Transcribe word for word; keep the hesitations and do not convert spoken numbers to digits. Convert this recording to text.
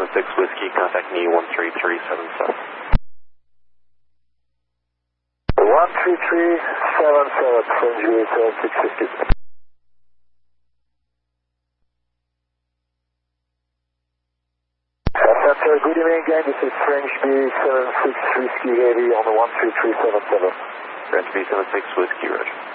seven six Whiskey, contact me one three three seven seven. one three three seven seven, French B seven six Whiskey. Center, good evening again, this is French B seven six Whiskey Heavy on the one three three seven seven. French B seven six Whiskey, roger.